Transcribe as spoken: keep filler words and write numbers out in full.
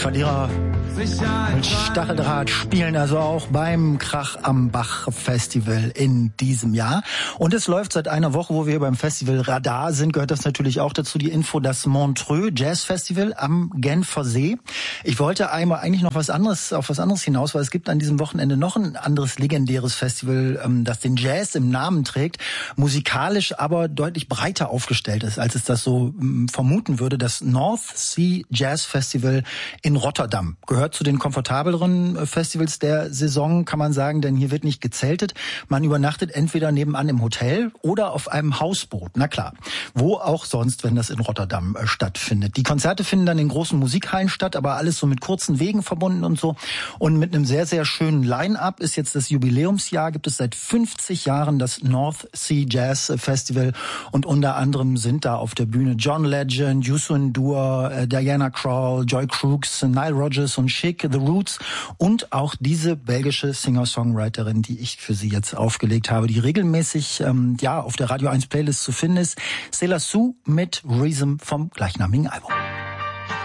Verlierer mit Stacheldraht spielen also auch beim Krach am Bach Festival in diesem Jahr. Und es läuft seit einer Woche, wo wir beim Festival Radar sind, gehört das natürlich auch dazu, die Info, das Montreux Jazz Festival am Genfer See. Ich wollte einmal eigentlich noch was anderes, auf was anderes hinaus, weil es gibt an diesem Wochenende noch ein anderes legendäres Festival, das den Jazz im Namen trägt, musikalisch aber deutlich breiter aufgestellt ist, als es das so vermuten würde. Das North Sea Jazz Festival in Rotterdam gehört zu den komfortableren Festivals der Saison, kann man sagen, denn hier wird nicht gezeltet. Man übernachtet entweder nebenan im Hotel oder auf einem Hausboot. Na klar, wo auch sonst, wenn das in Rotterdam äh, stattfindet. Die Konzerte finden dann in großen Musikhallen statt, aber alles so mit kurzen Wegen verbunden und so. Und mit einem sehr, sehr schönen Line-Up ist jetzt das Jubiläumsjahr, gibt es seit fünfzig Jahren das North Sea Jazz Festival und unter anderem sind da auf der Bühne John Legend, Youssou N'Dour, äh, Diana Krall, Joy Crooks, Nile Rodgers und Chic, The Roots und auch diese belgische Singer-Songwriterin, die ich für Sie jetzt aufgelegt habe, die regelmäßig ähm, ja auf der Radio eins Playlist zu finden ist, Céla Sou mit Rhythm vom gleichnamigen Album.